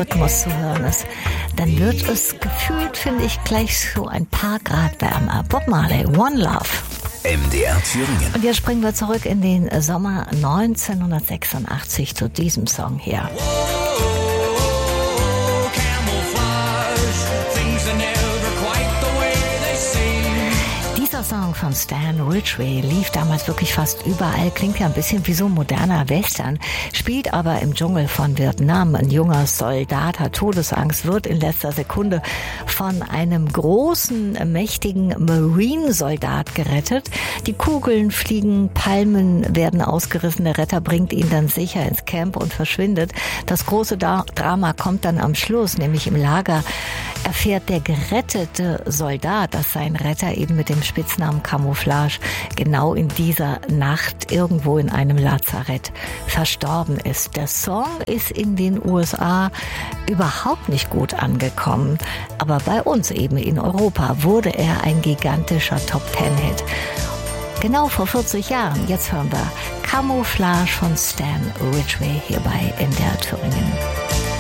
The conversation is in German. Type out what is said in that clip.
Rhythmus zu hören ist, dann wird es gefühlt, finde ich, gleich so ein paar Grad wärmer. Bob Marley, One Love. MDR Thüringen. Und jetzt springen wir zurück in den Sommer 1986 zu diesem Song hier. Dieser Song von Stan Ridgway lief damals wirklich fast überall, klingt ja ein bisschen wie so ein moderner Western, spielt aber im Dschungel von Vietnam. Ein junger Soldat hat Todesangst, wird in letzter Sekunde von einem großen, mächtigen Marine-Soldat gerettet. Die Kugeln fliegen, Palmen werden ausgerissen, der Retter bringt ihn dann sicher ins Camp und verschwindet. Das große Drama kommt dann am Schluss, nämlich im Lager erfährt der gerettete Soldat, dass sein Retter eben mit dem Spitznamen Camouflage genau in dieser Nacht irgendwo in einem Lazarett verstorben ist. Der Song ist in den USA überhaupt nicht gut angekommen, aber bei uns eben in Europa wurde er ein gigantischer Top-10-Hit. Genau vor 40 Jahren. Jetzt hören wir Camouflage von Stan Ridgway hier bei MDR Thüringen.